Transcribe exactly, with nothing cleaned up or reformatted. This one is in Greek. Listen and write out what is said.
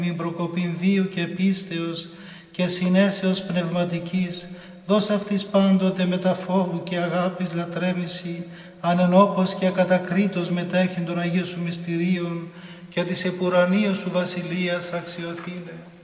Μην προκοπήν βίου και πίστεως και συνέσεως πνευματικής, δώσ' αυτής πάντοτε με τα φόβου και αγάπης λατρεύηση, ανενόχως και ακατακρίτως μετέχει των Αγίων Σου μυστηρίων και της επουρανίου Σου βασιλείας αξιοθήνε.